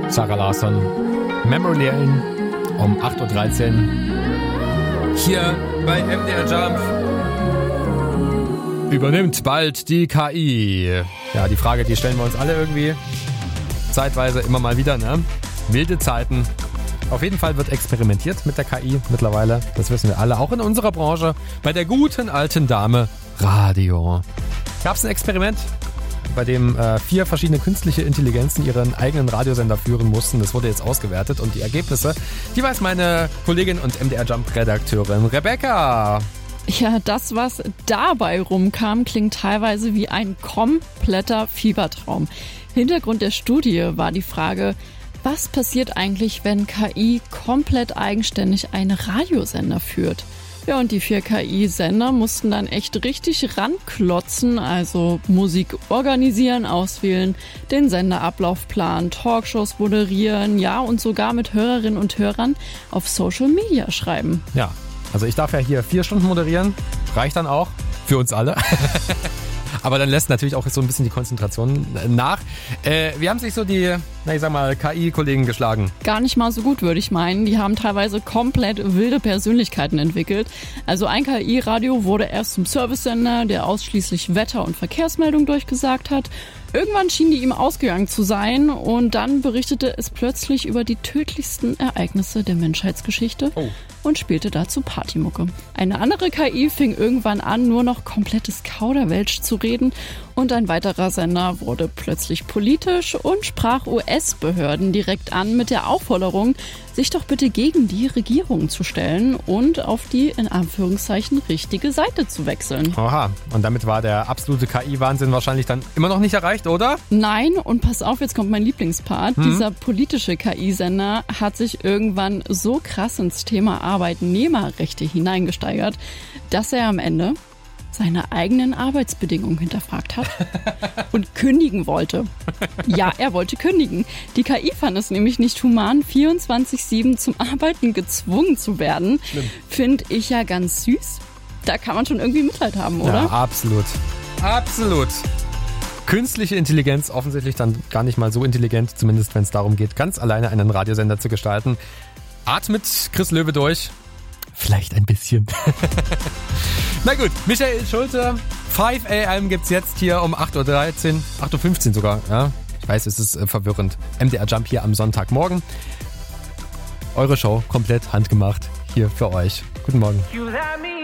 Sarah Larsson, Memory Lane um 8.13 Uhr. Hier bei MDR Jump. Übernimmt bald die KI. Ja, die Frage, die stellen wir uns alle irgendwie zeitweise immer mal wieder, ne? Wilde Zeiten. Auf jeden Fall wird experimentiert mit der KI mittlerweile. Das wissen wir alle, auch in unserer Branche. Bei der guten alten Dame Radio. Gab es ein Experiment, bei dem 4 verschiedene künstliche Intelligenzen ihren eigenen Radiosender führen mussten. Das wurde jetzt ausgewertet und die Ergebnisse, die weiß meine Kollegin und MDR Jump-Redakteurin Rebecca. Ja, das, was dabei rumkam, klingt teilweise wie ein kompletter Fiebertraum. Hintergrund der Studie war die Frage, was passiert eigentlich, wenn KI komplett eigenständig einen Radiosender führt? Ja, und die 4 KI-Sender mussten dann echt richtig ranklotzen, also Musik organisieren, auswählen, den Senderablauf planen, Talkshows moderieren, ja, und sogar mit Hörerinnen und Hörern auf Social Media schreiben. Ja, also ich darf ja hier 4 Stunden moderieren, reicht dann auch für uns alle. Aber dann lässt natürlich auch so ein bisschen die Konzentration nach. Wie haben sich so die, ich sag mal, KI-Kollegen geschlagen? Gar nicht mal so gut, würde ich meinen. Die haben teilweise komplett wilde Persönlichkeiten entwickelt. Also ein KI-Radio wurde erst zum Servicesender, der ausschließlich Wetter- und Verkehrsmeldungen durchgesagt hat. Irgendwann schien die ihm ausgegangen zu sein und dann berichtete es plötzlich über die tödlichsten Ereignisse der Menschheitsgeschichte und spielte dazu Partymucke. Eine andere KI fing irgendwann an, nur noch komplettes Kauderwelsch zu reden und ein weiterer Sender wurde plötzlich politisch und sprach US-Behörden direkt an mit der Aufforderung, sich doch bitte gegen die Regierung zu stellen und auf die, in Anführungszeichen, richtige Seite zu wechseln. Oha, und damit war der absolute KI-Wahnsinn wahrscheinlich dann immer noch nicht erreicht, oder? Nein, und pass auf, jetzt kommt mein Lieblingspart. Dieser politische KI-Sender hat sich irgendwann so krass ins Thema Arbeitnehmerrechte hineingesteigert, dass er am Ende seine eigenen Arbeitsbedingungen hinterfragt hat und kündigen wollte. Ja, er wollte kündigen. Die KI fand es nämlich nicht human, 24/7 zum Arbeiten gezwungen zu werden. Finde ich ja ganz süß. Da kann man schon irgendwie Mitleid haben, oder? Ja, absolut. Absolut. Künstliche Intelligenz, offensichtlich dann gar nicht mal so intelligent, zumindest wenn es darum geht, ganz alleine einen Radiosender zu gestalten. Atmet Chris Löwe durch. Vielleicht ein bisschen. Na gut, Michael Schulte, 5 AM gibt's jetzt hier um 8.13 Uhr, 8.15 Uhr sogar. Ja, ich weiß, es ist verwirrend. MDR Jump hier am Sonntagmorgen. Eure Show komplett handgemacht hier für euch. Guten Morgen.